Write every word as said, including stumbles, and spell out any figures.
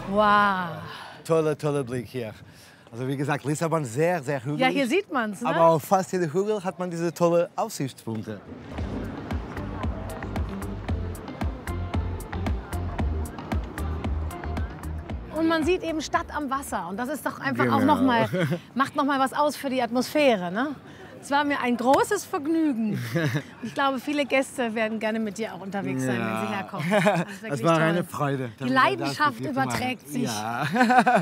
Wow. Tolle, tolle Blick hier. Also wie gesagt, Lissabon sehr, sehr hügelig. Ja, hier sieht man es. Ne? Aber auf fast jeder Hügel hat man diese tolle Aussichtspunkte. Und man sieht eben Stadt am Wasser. Und das ist doch einfach Genau. auch noch mal, macht noch mal was aus für die Atmosphäre. Ne? Es war mir ein großes Vergnügen. Ich glaube, viele Gäste werden gerne mit dir auch unterwegs sein, Ja. wenn sie herkommen. Das, ist Das wirklich war toll. eine Freude. Die Leidenschaft überträgt sich. Ja.